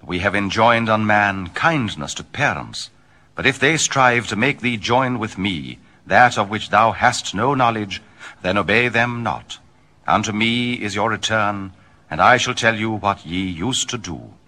We have enjoined on man kindness to parents, but if they strive to make thee join with me that of which thou hast no knowledge, then obey them not. Unto me is your return, and I shall tell you what ye used to do.